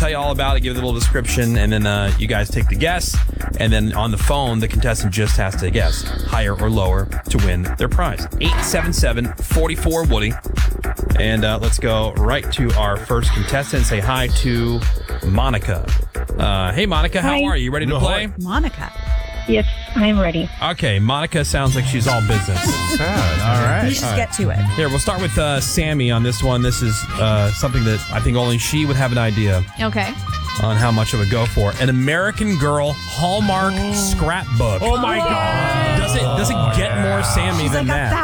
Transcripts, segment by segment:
tell you all about it, give it a little description, and then you guys take the guess. And then on the phone, the contestant just has to guess higher or lower to win their prize. 877-44-WOODY. And let's go right to our first contestant. Say hi to Monica. Hey, Monica, how are you? Ready to play? Monica. Yes, I'm ready. Okay, Monica sounds like she's all business. All right. Let's just get to it. Here, we'll start with Sammy on this one. This is something that I think only she would have an idea Okay. on how much it would go for. An American Girl Hallmark scrapbook. Oh my God. Does it get more Sammy than that?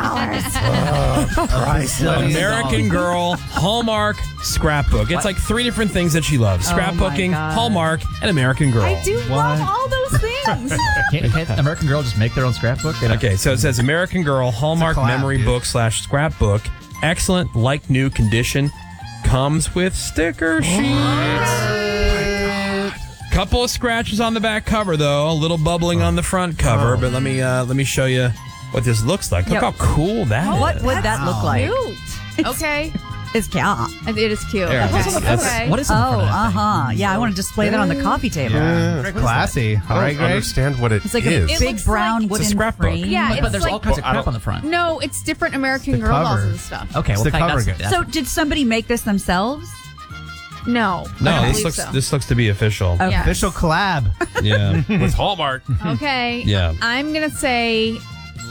$1,000. American Girl Hallmark scrapbook. It's like 3 different things that she loves. Scrapbooking, God. Hallmark, and American Girl. I do love all those things. Can't American Girl just make their own scrapbook? Okay, so it says American Girl Hallmark collab, memory dude. book / scrapbook. Excellent, like new condition. Comes with sticker sheets. Couple of scratches on the back cover, though. A little bubbling on the front cover. But let me show you what this looks like. Look Yeah. how cool that is. What would that look like? Cute. Okay. It's cute. It is cute. There it Okay. is. Okay. What is it? Yeah, I want to display that on the coffee table. Very classy. All I right, don't Greg. understand what it It's like is. a It big looks brown like- wooden It's a scrapbook. frame. Yeah, But it's there's like, all kinds of I crap don't- on the front. No, it's different American the Girl dolls cover. and stuff. Okay, well, the cover, that's, guys. So did somebody make this themselves? No. I No, don't this believe looks so. this looks to be official. Okay. Yes. Official collab. Yeah. With Hallmark. Okay. Yeah. I'm going to say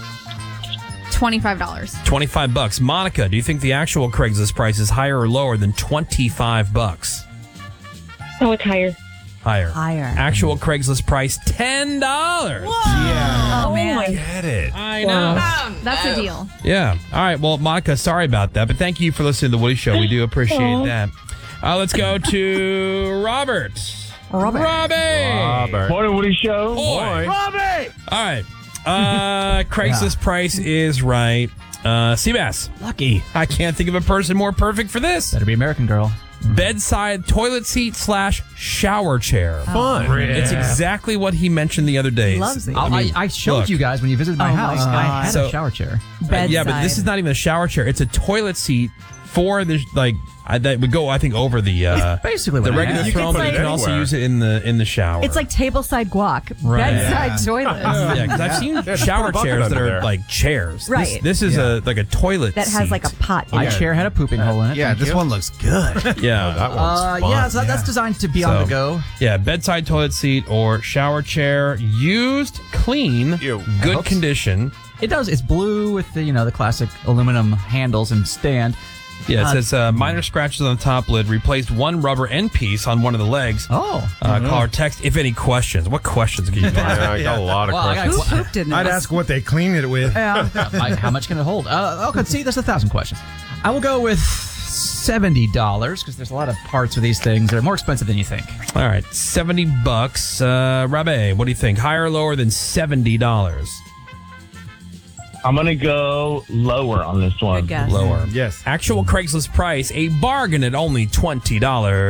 $25. $25. Monica, do you think the actual Craigslist price is higher or lower than $25? Oh, it's higher. Higher. Higher. Actual Craigslist price $10. Oh, man. Get it. I know. That's a deal. Yeah. All right. Well, Monica, sorry about that, but thank you for listening to the Woody Show. We do appreciate that. Let's go to Robert. Robert. Robbie. Morning, Woody Show. Boy. Robbie! All right. Craigslist price is right. Seabass. Lucky. I can't think of a person more perfect for this. Better be American Girl. Bedside toilet seat / shower chair. Fun. It's exactly what he mentioned the other day. Loves it. I showed look. you guys when you visited my Oh, my house. God. I had So- a shower chair. Yeah, but this is not even a shower chair. It's a toilet seat for the that would go, I think, over the Basically, the what I regular had. throne, but you can also anywhere. use it in the shower. It's like tableside guac, Right. bedside toilet yeah, because I've seen just shower put a bucket chairs that under are there. like chairs. Right. This is like a toilet that has seat. like a pot in My it. chair had a pooping hole in it. Yeah, Thank this you. one looks good. Yeah. That one's fun. Yeah, so that's designed to be on the go. Yeah, bedside toilet seat or shower chair, used, clean, Ew. good hope so. condition. It does. It's blue with the classic aluminum handles and stand. Yeah, it says minor scratches on the top lid. Replaced one rubber end piece on one of the legs. Oh. Call or text if any questions. What questions can you Yeah, ask? I got a lot of Well, I got- questions. Who pooped in this? I'd ask what they clean it with. How much can it hold? Okay, see, there's 1,000 questions. I will go with $70 because there's a lot of parts of these things that are more expensive than you think. All right, $70. Rabe, what do you think? Higher or lower than $70? I'm going to go lower on this one. Good guess. Lower. Yes. Actual Craigslist price, a bargain at only $20.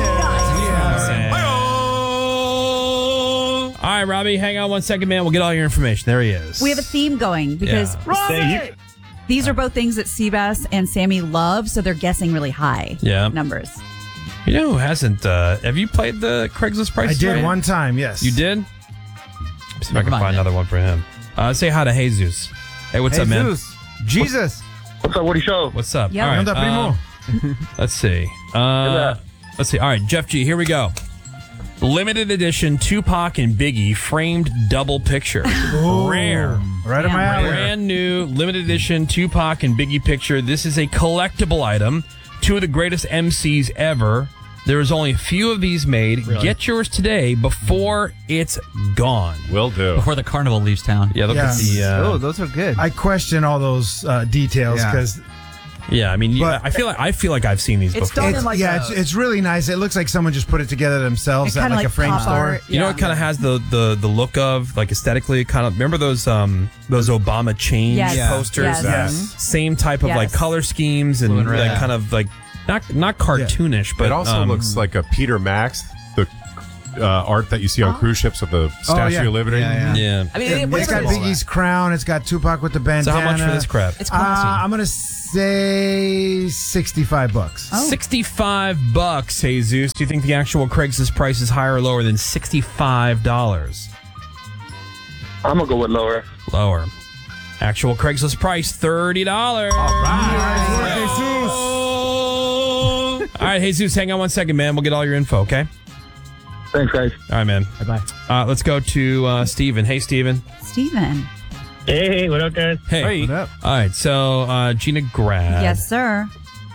All right, Robbie, hang on one second, man. We'll get all your information. There he is. We have a theme going because Thank you. these are both things that Seabass and Sammy love, so they're guessing really high numbers. You know who hasn't? Have you played the Craigslist price? I did one time, yes. You did? See if I can Come on, find man. another one for him. Say hi to Jesus. Hey, what's up, man? Jesus. Jesus. What's up, Woody Show? What's up? Yep. All right, Onda primo. let's see. Let's see. All right, Jeff G, here we go. Limited edition Tupac and Biggie framed double picture. Rare. Right in my alley. Brand new limited edition Tupac and Biggie picture. This is a collectible item. Two of the greatest MCs ever. There is only a few of these made. Really? Get yours today before it's gone. Will do. Before the carnival leaves town. Yeah, look at the. Oh, those are good. I question all those details because yeah, I mean, But- I feel like I've seen these It's before. done it's, in like it's really nice. It looks like someone just put it together themselves It at kinda like a like frame pop store. art. You know, it kind of has the look of, like, aesthetically, kind of, remember those Obama change Yes. posters? Yes. Same type of, like, Yes. color schemes and Blue and red. like, kind of, like, not cartoonish, but it also looks like a Peter Max, the art that you see on cruise ships with the Statue of Liberty. Yeah. I mean, It's got Biggie's crown. It's got Tupac with the bandana. So how much for this crap? It's classy. I'm going to say $65. $65, Jesus. Do you think the actual Craigslist price is higher or lower than $65? I'm going to go with lower. Lower. Actual Craigslist price, $30. All right, Jesus, hang on one second, man. We'll get all your info, okay? Thanks, guys. All right, man. Bye-bye. Let's go to Steven. Hey, Steven. Steven. Hey, what up, guys? Hey. What up? All right, so Gina Grad. Yes, sir.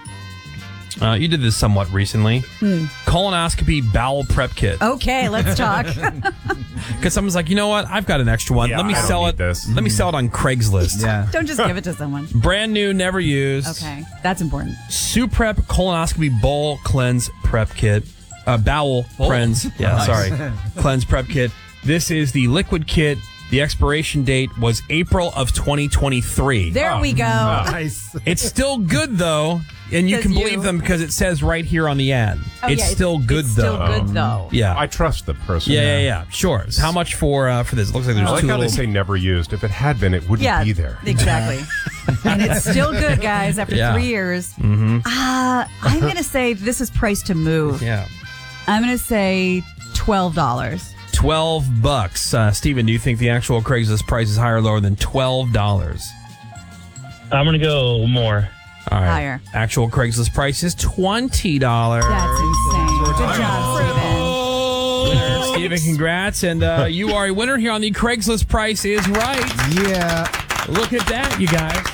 You did this somewhat recently. Colonoscopy bowel prep kit. Okay, let's talk. Because someone's like, you know what? I've got an extra one. Yeah, Let me I don't sell need it. this. Let me sell it on Craigslist. Yeah. Don't just give it to someone. Brand new, never used. Okay, that's important. Suprep colonoscopy bowl cleanse prep kit. Bowel cleanse. Yeah, sorry. Cleanse prep kit. This is the liquid kit. The expiration date was April of 2023. There we go. Nice. It's still good, though, and you can Says believe you. them because it says right here on the ad. Oh, it's yeah, still good, it's though. Still good, though. Yeah. I trust the person. Yeah. Sure. So how much for this? It looks like there's I like two how they little... say never used. If it had been, it wouldn't Yeah, be there. exactly. And it's still good, guys, after 3 years. Mm-hmm. I'm going to say this is priced to move. Yeah. I'm going to say $12. $12. Steven, do you think the actual Craigslist price is higher or lower than $12? I'm going to go more. All right. Higher. Actual Craigslist price is $20. That's insane. Good job, Steven. Steven, congrats. And you are a winner here on the Craigslist Price is Right. Yeah. Look at that, you guys.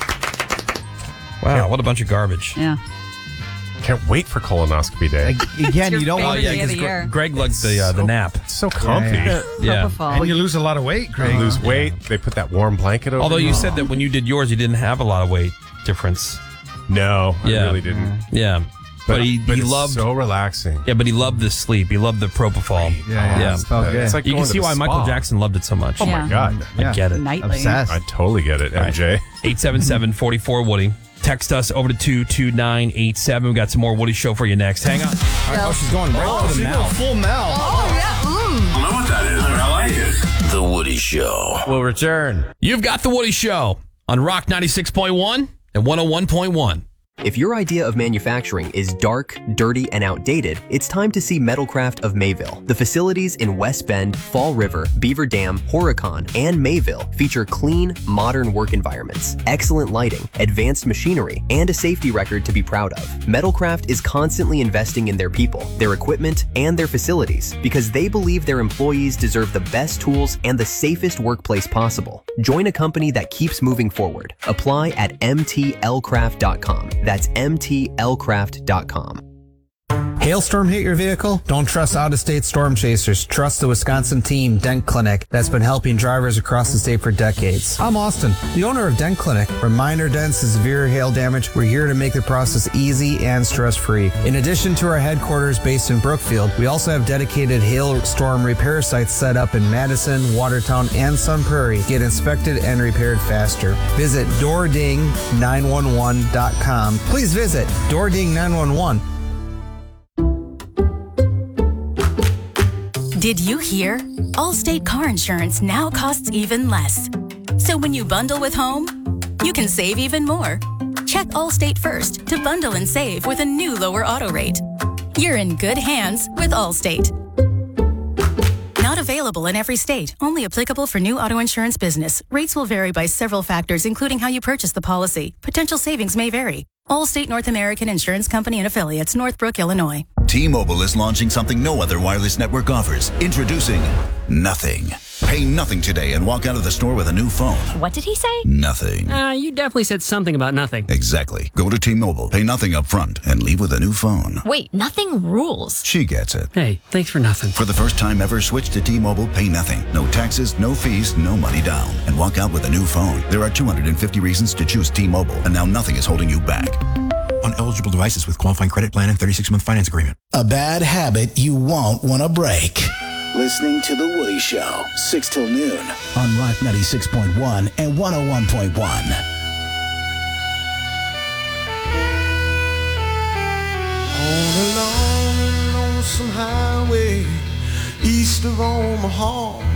Wow, what a bunch of garbage. Yeah. Can't wait for colonoscopy day. Again, It's you don't your want favorite to day of the year. Greg lugs the nap. It's so comfy. Yeah. Propofol. And you lose a lot of weight, Craig. You lose weight. They put that warm blanket over Although you you. said that when you did yours, you didn't have a lot of weight difference. No, Yeah. I really didn't. Yeah. But he it's loved... so relaxing. Yeah, but he loved the sleep. He loved the propofol. Yeah. It felt good. It's like You can going to see the why spa. Michael Jackson loved it so much. Oh my Yeah. God. I get it. Nightly. Obsessed. I totally get it, MJ. 877-44-WOODY. Text us over to 22987. We got some more Woody Show for you next. Hang on. All right, oh, she's going right for the mouth. Full mouth. I know what that is, but I like it. The Woody Show will return. You've got the Woody Show on Rock 96.1 and 101.1. If your idea of manufacturing is dark, dirty, and outdated, it's time to see Metalcraft of Mayville. The facilities in West Bend, Fall River, Beaver Dam, Horicon, and Mayville feature clean, modern work environments, excellent lighting, advanced machinery, and a safety record to be proud of. Metalcraft is constantly investing in their people, their equipment, and their facilities because they believe their employees deserve the best tools and the safest workplace possible. Join a company that keeps moving forward. Apply at mtlcraft.com. That's mtlcraft.com. Hailstorm hit your vehicle? Don't trust out-of-state storm chasers. Trust the Wisconsin team, Dent Clinic, that's been helping drivers across the state for decades. I'm Austin, the owner of Dent Clinic. From minor dents to severe hail damage, we're here to make the process easy and stress-free. In addition to our headquarters based in Brookfield, we also have dedicated hailstorm repair sites set up in Madison, Watertown, and Sun Prairie. Get inspected and repaired faster. Visit doording911.com. Please visit doording911. Did you hear? Allstate car insurance now costs even less. So when you bundle with home, you can save even more. Check Allstate first to bundle and save with a new lower auto rate. You're in good hands with Allstate. Not available in every state. Only applicable for new auto insurance business. Rates will vary by several factors, including how you purchase the policy. Potential savings may vary. Allstate North American Insurance Company and Affiliates, Northbrook, Illinois. T-Mobile is launching something no other wireless network offers. Introducing Nothing. Pay nothing today and walk out of the store with a new phone. What did he say? Nothing. You definitely said something about nothing. Exactly. Go to T-Mobile, pay nothing up front, and leave with a new phone. Wait, nothing rules. She gets it. Hey, thanks for nothing. For the first time ever, switch to T-Mobile, pay nothing. No taxes, no fees, no money down. And walk out with a new phone. There are 250 reasons to choose T-Mobile, and now nothing is holding you back. On eligible devices with qualifying credit plan and 36-month finance agreement. A bad habit you won't want to break. Listening to The Woody Show, 6 till noon on Rock 96.1 and 101.1. On a long, lonesome highway, east of Omaha.